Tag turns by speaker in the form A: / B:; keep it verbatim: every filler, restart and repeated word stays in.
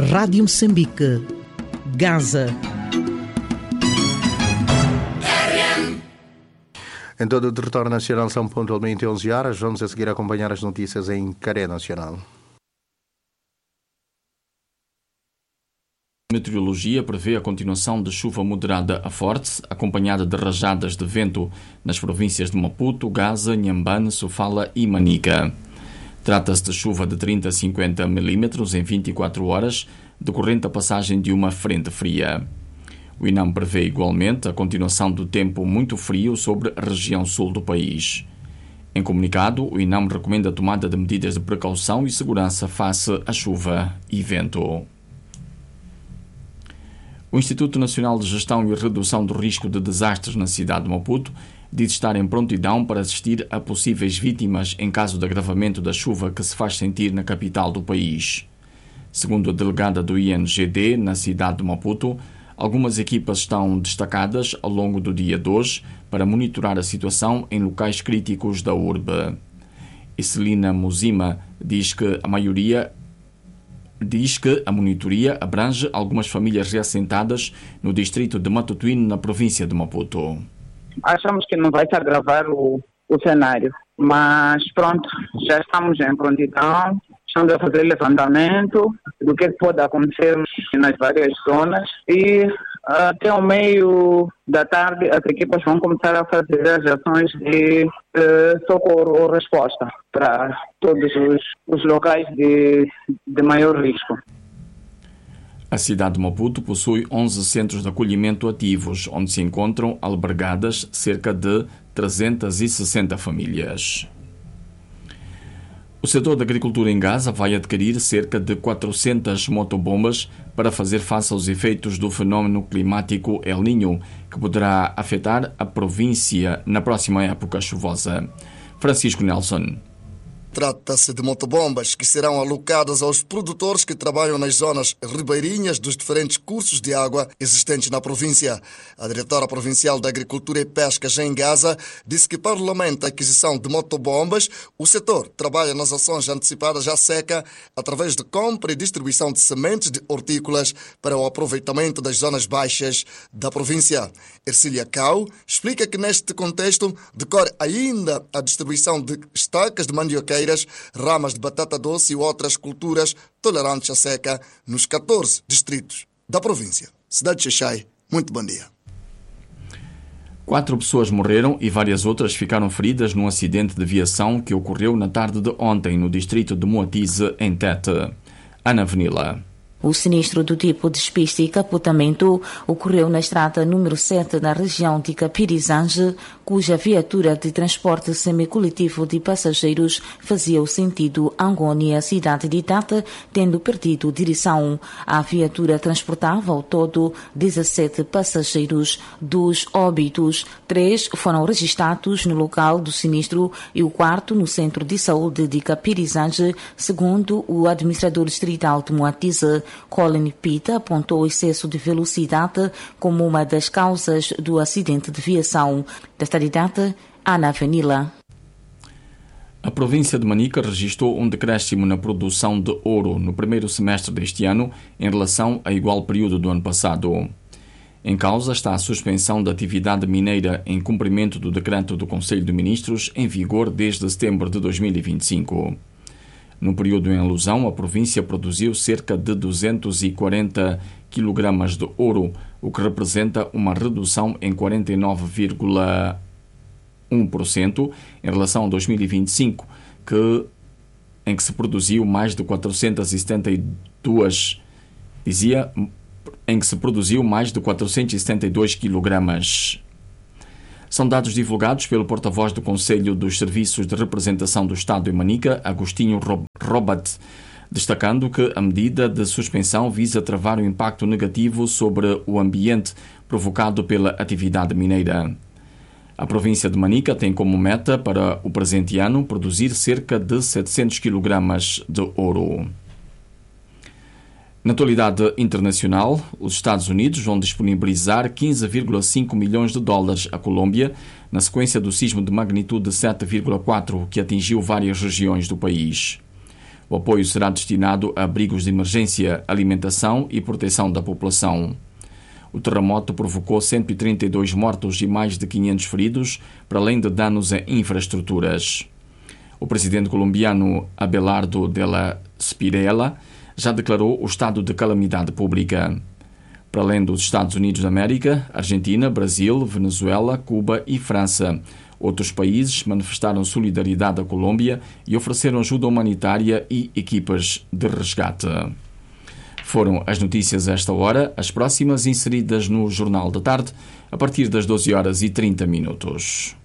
A: Rádio Moçambique, Gaza.
B: Em todo o território nacional são pontualmente onze horas. Vamos a seguir acompanhar as notícias em Caré Nacional.
C: A meteorologia prevê a continuação de chuva moderada a forte, acompanhada de rajadas de vento nas províncias de Maputo, Gaza, Inhambane, Sofala e Manica. Trata-se de chuva de trinta a cinquenta milímetros em vinte e quatro horas, decorrente da passagem de uma frente fria. O INAM prevê igualmente a continuação do tempo muito frio sobre a região sul do país. Em comunicado, o INAM recomenda a tomada de medidas de precaução e segurança face à chuva e vento. O Instituto Nacional de Gestão e Redução do Risco de Desastres na cidade de Maputo diz estar em prontidão para assistir a possíveis vítimas em caso de agravamento da chuva que se faz sentir na capital do país. Segundo a delegada do I N G D na cidade de Maputo, algumas equipas estão destacadas ao longo do dia de hoje para monitorar a situação em locais críticos da urbe. Celina Muzima diz que a maioria diz que a monitoria abrange algumas famílias reassentadas no distrito de Matutuíne, na província de Maputo.
D: Achamos que não vai se agravar o, o cenário, mas pronto, já estamos em prontidão, estamos a fazer levantamento do que pode acontecer nas várias zonas e até o meio da tarde as equipas vão começar a fazer as ações de eh, socorro ou resposta para todos os, os locais de, de maior risco.
C: A cidade de Maputo possui onze centros de acolhimento ativos, onde se encontram albergadas cerca de trezentas e sessenta famílias. O setor da agricultura em Gaza vai adquirir cerca de quatrocentas motobombas para fazer face aos efeitos do fenómeno climático El Niño, que poderá afetar a província na próxima época chuvosa. Francisco Nelson.
E: Trata-se de motobombas que serão alocadas aos produtores que trabalham nas zonas ribeirinhas dos diferentes cursos de água existentes na província. A diretora provincial da Agricultura e Pescas em Gaza disse que, para o lamento da aquisição de motobombas, o setor trabalha nas ações antecipadas à seca através de compra e distribuição de sementes de hortícolas para o aproveitamento das zonas baixas da província. Ercília Cau explica que, neste contexto, decorre ainda a distribuição de estacas de mandioqueira, ramas de batata doce e outras culturas tolerantes à seca nos catorze distritos da província. Cidade de Xai, muito bom dia.
C: Quatro pessoas morreram e várias outras ficaram feridas num acidente de viação que ocorreu na tarde de ontem no distrito de Moatize, em Tete. Ana Venila.
F: O sinistro do tipo despiste e capotamento ocorreu na estrada número sete na região de Capirizange, cuja viatura de transporte semicoletivo de passageiros fazia o sentido Angônia, cidade de Tete, tendo perdido direção. A viatura transportava ao todo dezassete passageiros. Dos óbitos, três foram registrados no local do sinistro e o quarto no centro de saúde de Capirizange, segundo o administrador distrital de Moatize. Colin Pita apontou o excesso de velocidade como uma das causas do acidente de viação. Desta data, Ana Venila.
C: A província de Manica registrou um decréscimo na produção de ouro no primeiro semestre deste ano em relação a igual período do ano passado. Em causa está a suspensão da atividade mineira em cumprimento do decreto do Conselho de Ministros em vigor desde setembro de dois mil e vinte e cinco. No período em alusão, a província produziu cerca de duzentos e quarenta quilogramas de ouro, o que representa uma redução em quarenta e nove vírgula um por cento em relação a dois mil e vinte e cinco, que, em que se produziu mais de quatrocentos e setenta e dois, dizia, em que se produziu mais de quatrocentos e setenta e dois quilogramas. São dados divulgados pelo porta-voz do Conselho dos Serviços de Representação do Estado em Manica, Agostinho Robat, destacando que a medida de suspensão visa travar o impacto negativo sobre o ambiente provocado pela atividade mineira. A província de Manica tem como meta para o presente ano produzir cerca de setecentos quilogramas de ouro. Na atualidade internacional, os Estados Unidos vão disponibilizar quinze vírgula cinco milhões de dólares à Colômbia na sequência do sismo de magnitude sete vírgula quatro que atingiu várias regiões do país. O apoio será destinado a abrigos de emergência, alimentação e proteção da população. O terremoto provocou cento e trinta e dois mortos e mais de quinhentos feridos, para além de danos em infraestruturas. O presidente colombiano Abelardo de la Spirella já declarou o estado de calamidade pública. Para além dos Estados Unidos da América, Argentina, Brasil, Venezuela, Cuba e França. Outros países manifestaram solidariedade à Colômbia e ofereceram ajuda humanitária e equipas de resgate. Foram as notícias a esta hora, as próximas inseridas no Jornal da Tarde, a partir das doze horas e trinta minutos.